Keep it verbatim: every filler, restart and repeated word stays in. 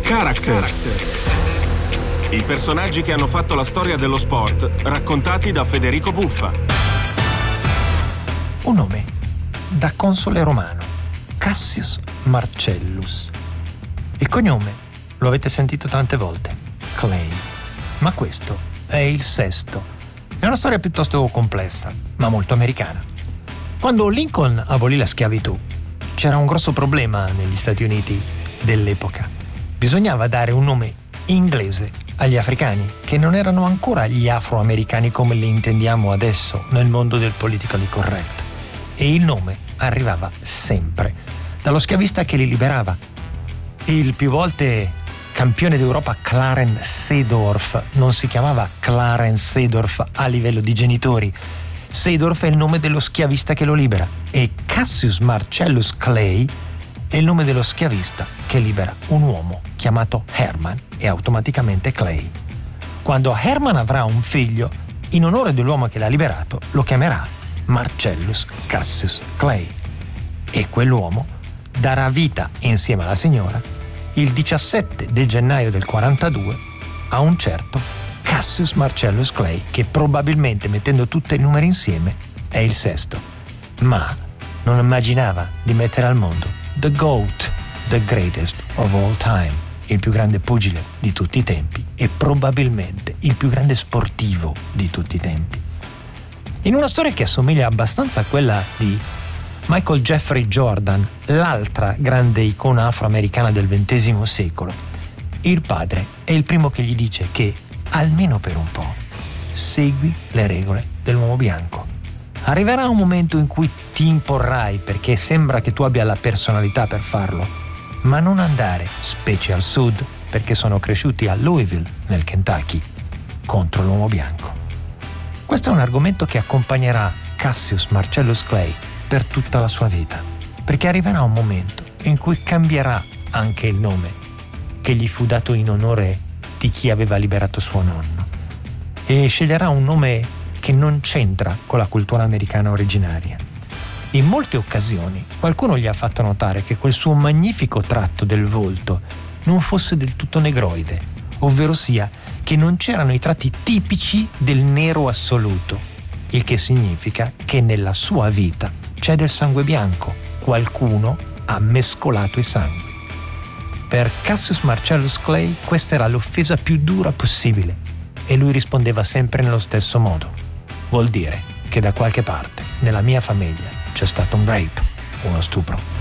Characters. I personaggi che hanno fatto la storia dello sport, raccontati da Federico Buffa. Un nome da console romano, Cassius Marcellus. Il cognome lo avete sentito tante volte, Clay. Ma questo è il sesto. È una storia piuttosto complessa, ma molto americana. Quando Lincoln abolì la schiavitù, c'era un grosso problema negli Stati Uniti dell'epoca. Bisognava dare un nome inglese agli africani, che non erano ancora gli afroamericani come li intendiamo adesso nel mondo del politically correct. E il nome arrivava sempre dallo schiavista che li liberava. Il più volte campione d'Europa Clarence Seedorf non si chiamava Clarence Seedorf a livello di genitori. Seedorf è il nome dello schiavista che lo libera e Cassius Marcellus Clay è il nome dello schiavista che libera un uomo chiamato Herman e automaticamente Clay. Quando Herman avrà un figlio, in onore dell'uomo che l'ha liberato, lo chiamerà Marcellus Cassius Clay e quell'uomo darà vita insieme alla signora il diciassette del gennaio del quarantadue a un certo Cassius Marcellus Clay, che probabilmente, mettendo tutti i numeri insieme, è il sesto. Ma non immaginava di mettere al mondo The GOAT, the greatest of all time, il più grande pugile di tutti i tempi e probabilmente il più grande sportivo di tutti i tempi. In una storia che assomiglia abbastanza a quella di Michael Jeffrey Jordan, l'altra grande icona afroamericana del ventesimo secolo, il padre è il primo che gli dice che, almeno per un po', segui le regole dell'uomo bianco. Arriverà un momento in cui ti imporrai perché sembra che tu abbia la personalità per farlo, ma non andare, specie al sud, perché sono cresciuti a Louisville, nel Kentucky, contro l'uomo bianco. Questo è un argomento che accompagnerà Cassius Marcellus Clay per tutta la sua vita, perché arriverà un momento in cui cambierà anche il nome che gli fu dato in onore di chi aveva liberato suo nonno e sceglierà un nome che non c'entra con la cultura americana originaria. In molte occasioni qualcuno gli ha fatto notare che quel suo magnifico tratto del volto non fosse del tutto negroide, ovvero sia che non c'erano i tratti tipici del nero assoluto, il che significa che nella sua vita c'è del sangue bianco, qualcuno ha mescolato i sangue. Per Cassius Marcellus Clay questa era l'offesa più dura possibile e lui rispondeva sempre nello stesso modo. Vuol dire che da qualche parte nella mia famiglia c'è stato un rape, uno stupro.